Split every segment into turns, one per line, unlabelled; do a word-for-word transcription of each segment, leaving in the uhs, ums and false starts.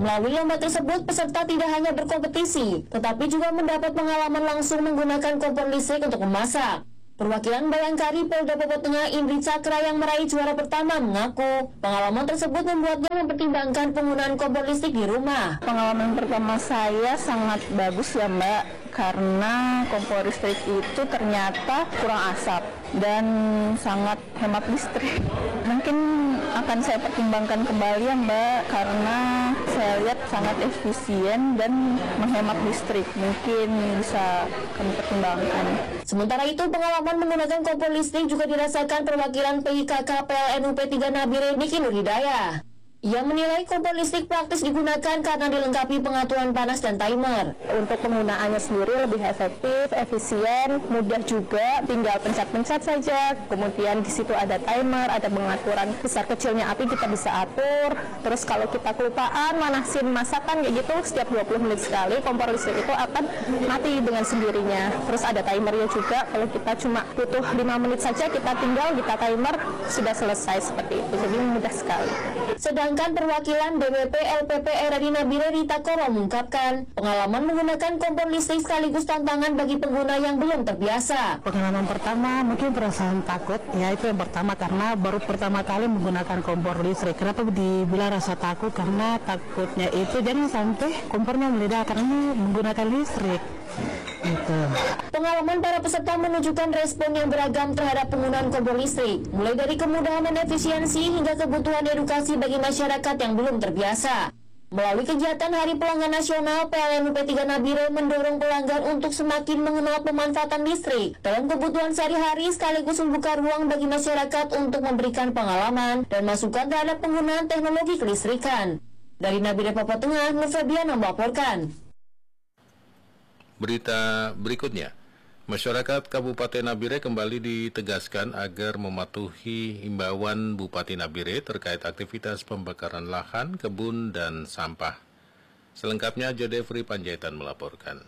Melalui lomba tersebut, peserta tidak hanya berkompetisi, tetapi juga mendapat pengalaman langsung menggunakan kompor listrik untuk memasak. Perwakilan Bayangkari Polda Papua Tengah Indri Cakra yang meraih juara pertama mengaku pengalaman tersebut membuatnya mempertimbangkan penggunaan kompor listrik di rumah.
Pengalaman pertama saya sangat bagus ya Mbak, karena kompor listrik itu ternyata kurang asap dan sangat hemat listrik. Mungkin akan saya pertimbangkan kembali ya Mbak, karena saya lihat sangat efisien dan menghemat listrik. Mungkin bisa kami pertimbangkan.
Sementara itu, pengalaman menggunakan kompor listrik juga dirasakan perwakilan P I K K P L N U P tiga Nabire Niki Nurhidayah. Ia menilai kompor listrik praktis digunakan karena dilengkapi pengaturan panas dan timer.
Untuk penggunaannya sendiri lebih efektif, efisien, mudah juga, tinggal pencet-pencet saja. Kemudian di situ ada timer, ada pengaturan besar kecilnya api kita bisa atur. Terus kalau kita kelupaan manasin masakan kayak gitu, setiap dua puluh menit sekali kompor listrik itu akan mati dengan sendirinya. Terus ada timernya juga, kalau kita cuma butuh lima menit saja, kita tinggal kita timer, sudah selesai seperti itu. Jadi mudah sekali.
Sedang Sedangkan perwakilan B W P L P P R I Nabire Rita Koro mengungkapkan pengalaman menggunakan kompor listrik sekaligus tantangan bagi pengguna yang belum terbiasa.
Pengalaman pertama mungkin perasaan takut, ya itu yang pertama karena baru pertama kali menggunakan kompor listrik. Kenapa dibilang rasa takut? Karena takutnya itu jangan sampai kompornya meledak karena menggunakan listrik. Gitu.
Pengalaman para peserta menunjukkan respon yang beragam terhadap penggunaan kompor listrik, mulai dari kemudahan dan efisiensi hingga kebutuhan edukasi bagi masyarakat yang belum terbiasa. Melalui kegiatan Hari Pelanggan Nasional, P L N U P tiga Nabire mendorong pelanggan untuk semakin mengenal pemanfaatan listrik dalam kebutuhan sehari-hari sekaligus membuka ruang bagi masyarakat untuk memberikan pengalaman dan masukan terhadap penggunaan teknologi kelistrikan. Dari Nabire Papua Tengah, Nur Febiana melaporkan.
Berita berikutnya, masyarakat Kabupaten Nabire kembali ditegaskan agar mematuhi himbauan Bupati Nabire terkait aktivitas pembakaran lahan, kebun, dan sampah. Selengkapnya Jodefri Panjaitan melaporkan.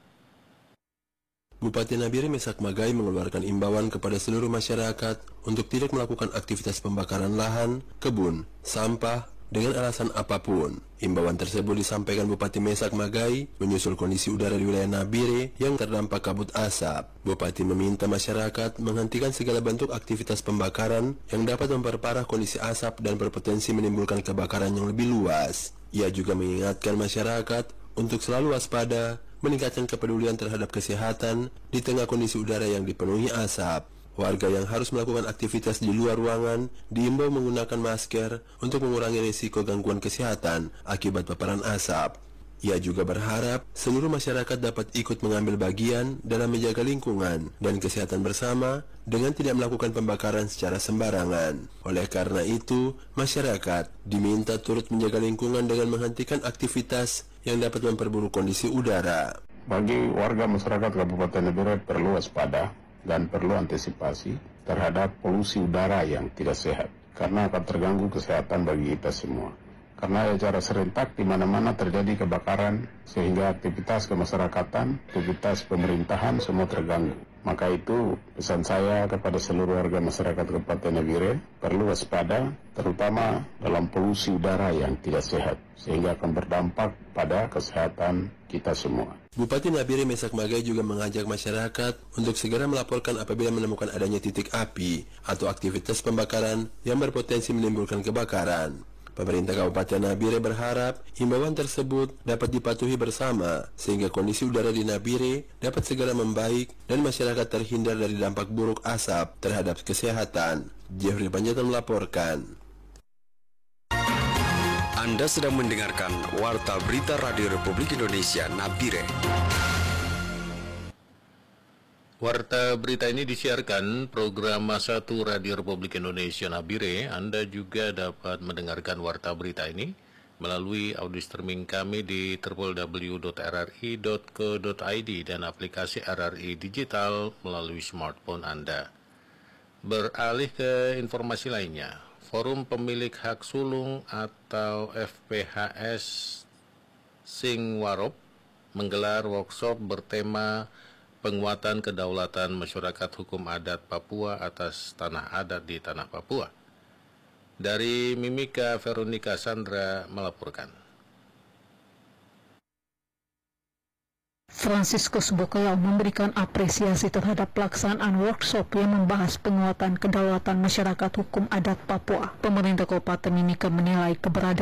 Bupati Nabire Mesak Magai mengeluarkan imbauan kepada seluruh masyarakat untuk tidak melakukan aktivitas pembakaran lahan, kebun, sampah, dengan alasan apapun. Imbauan tersebut disampaikan Bupati Mesak Magai menyusul kondisi udara di wilayah Nabire yang terdampak kabut asap. Bupati meminta masyarakat menghentikan segala bentuk aktivitas pembakaran yang dapat memperparah kondisi asap dan berpotensi menimbulkan kebakaran yang lebih luas. Ia juga mengingatkan masyarakat untuk selalu waspada, meningkatkan kepedulian terhadap kesehatan di tengah kondisi udara yang dipenuhi asap. Warga yang harus melakukan aktivitas di luar ruangan diimbau menggunakan masker untuk mengurangi risiko gangguan kesehatan akibat paparan asap. Ia juga berharap seluruh masyarakat dapat ikut mengambil bagian dalam menjaga lingkungan dan kesehatan bersama dengan tidak melakukan pembakaran secara sembarangan. Oleh karena itu, masyarakat diminta turut menjaga lingkungan dengan menghentikan aktivitas yang dapat memperburuk kondisi udara.
Bagi warga masyarakat Kabupaten Nabire perlu waspada dan perlu antisipasi terhadap polusi udara yang tidak sehat, karena akan terganggu kesehatan bagi kita semua. Karena secara serentak di mana-mana terjadi kebakaran, sehingga aktivitas kemasyarakatan, aktivitas pemerintahan semua terganggu. Maka itu pesan saya kepada seluruh warga masyarakat Kabupaten Nabire perlu waspada, terutama dalam polusi udara yang tidak sehat, sehingga akan berdampak pada kesehatan kita semua.
Bupati Nabire Mesak Magai juga mengajak masyarakat untuk segera melaporkan apabila menemukan adanya titik api atau aktivitas pembakaran yang berpotensi menimbulkan kebakaran. Pemerintah Kabupaten Nabire berharap himbauan tersebut dapat dipatuhi bersama sehingga kondisi udara di Nabire dapat segera membaik dan masyarakat terhindar dari dampak buruk asap terhadap kesehatan. Jeffrey Panjaitan melaporkan.
Anda sedang mendengarkan Warta Berita Radio Republik Indonesia Nabire.
Warta berita ini disiarkan program Masa satu Radio Republik Indonesia Nabire. Anda juga dapat mendengarkan warta berita ini melalui audio streaming kami di w w w titik r r i titik co titik i d dan aplikasi R R I Digital melalui smartphone Anda. Beralih ke informasi lainnya, Forum Pemilik Hak Sulung atau F P H S Singwarop menggelar workshop bertema penguatan kedaulatan masyarakat hukum adat Papua atas tanah adat di tanah Papua. Dari Mimika Veronica Sandra melaporkan.
Franciscus Bokelau memberikan apresiasi terhadap pelaksanaan workshop yang membahas penguatan kedaulatan masyarakat hukum adat Papua. Pemerintah Kabupaten Mimika menilai keberadaan